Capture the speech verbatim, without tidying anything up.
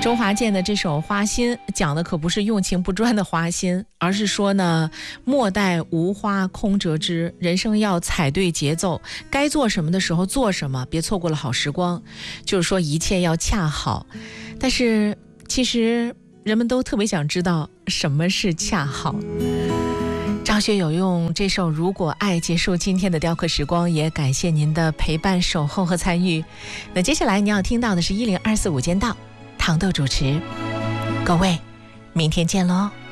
周华健的这首《花心》讲的可不是用情不专的花心，而是说呢，莫待无花空折枝，人生要踩对节奏，该做什么的时候做什么，别错过了好时光。就是说一切要恰好，但是其实人们都特别想知道什么是恰好。张学友用这首《如果爱》结束今天的雕刻时光，也感谢您的陪伴、守候和参与。那接下来你要听到的是一零二四午间道，糖豆主持。各位，明天见喽。